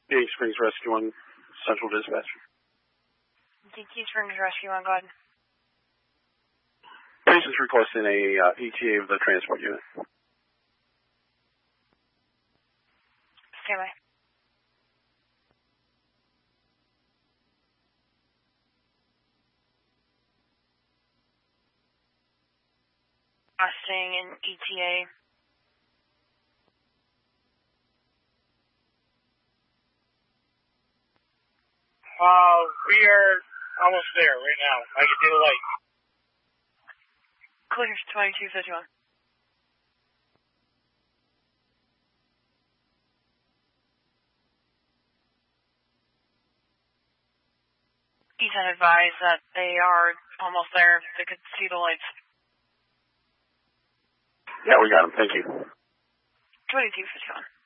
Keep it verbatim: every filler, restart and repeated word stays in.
Gate Springs Rescue One, Central Dispatch. Gate Springs Rescue One, go ahead. Patient's requesting a uh, E T A of the transport unit. Stand by. Requesting an E T A. Uh, we are almost there right now. I can see the light. Clear twenty-two fifty-one. Ethan advised that they are almost there. They could see the lights. Yeah, we got them. Thank you. twenty-two fifty-one.